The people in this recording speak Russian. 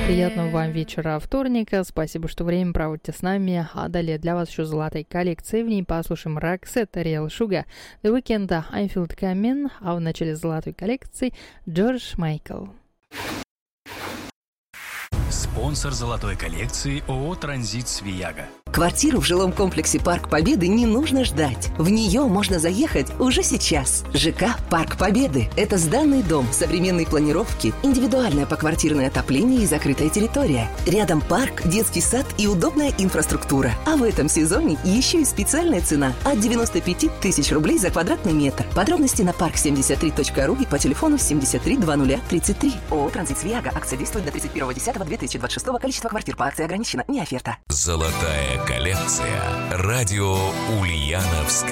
Приятного вам вечера вторника. Спасибо, что время проводите с нами. А далее для вас еще золотая коллекция. В ней послушаем Roxette, Real Sugar, The Weeknd, I Feel It Coming. А в начале золотой коллекции Джордж Майкл. Спонсор золотой коллекции ООО «Транзит Свияга». Квартиру в жилом комплексе «Парк Победы» не нужно ждать. В нее можно заехать уже сейчас. ЖК «Парк Победы» – это сданный дом современной планировки, индивидуальное поквартирное отопление и закрытая территория. Рядом парк, детский сад и удобная инфраструктура. А в этом сезоне еще и специальная цена от 95 тысяч рублей за квадратный метр. Подробности на park73.ru и по телефону 73 2033. ООО «Транзит Свияга». Акция действует до 31.10.2026. Количество квартир по акции ограничено. Не оферта. Золотая коллекция. Радио Ульяновск.